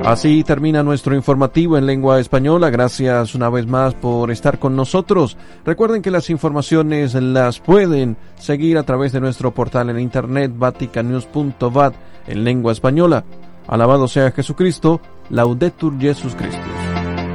Así termina nuestro informativo en lengua española. Gracias una vez más por estar con nosotros. Recuerden que las informaciones las pueden seguir a través de nuestro portal en internet vaticannews.vat en lengua española. Alabado sea Jesucristo. Laudetur Jesus Christus.